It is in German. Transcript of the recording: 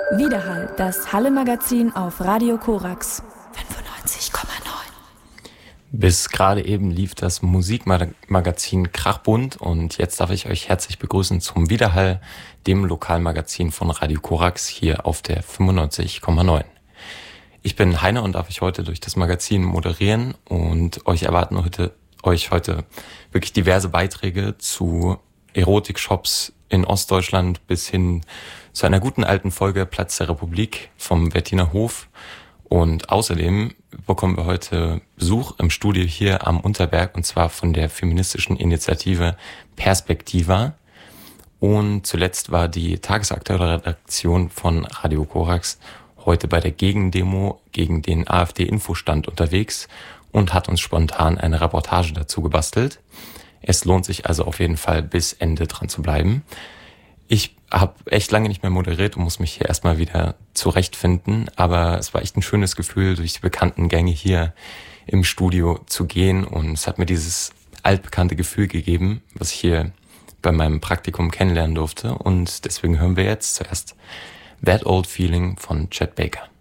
Widerhall, das Halle-Magazin auf Radio Korax 95,9. Bis gerade eben lief das Musikmagazin Krachbunt und jetzt darf ich euch herzlich begrüßen zum Widerhall, dem Lokalmagazin von Radio Korax hier auf der 95,9. Ich bin Heiner und darf euch heute durch das Magazin moderieren und euch erwarten heute wirklich diverse Beiträge zu Erotik-Shops in Ostdeutschland bis hin zu einer guten alten Folge Platz der Republik vom Wettiner Hof. Und außerdem bekommen wir heute Besuch im Studio hier am Unterberg, und zwar von der feministischen Initiative Perspektiva. Und zuletzt war die tagesaktuelle Redaktion von Radio Korax heute bei der Gegendemo gegen den AfD-Infostand unterwegs und hat uns spontan eine Reportage dazu gebastelt. Es lohnt sich also auf jeden Fall bis Ende dran zu bleiben. Ich habe echt lange nicht mehr moderiert und muss mich hier erstmal wieder zurechtfinden, aber es war echt ein schönes Gefühl, durch die bekannten Gänge hier im Studio zu gehen, und es hat mir dieses altbekannte Gefühl gegeben, was ich hier bei meinem Praktikum kennenlernen durfte, und deswegen hören wir jetzt zuerst That Old Feeling von Chet Baker.